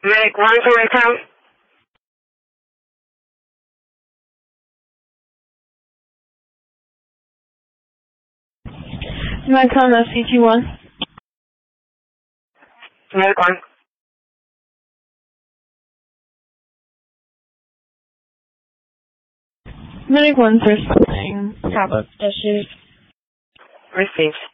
Medic 1 for account. Medcom SCT-1. Medic 1. Medic 1 for something. Pop-up issues. Received.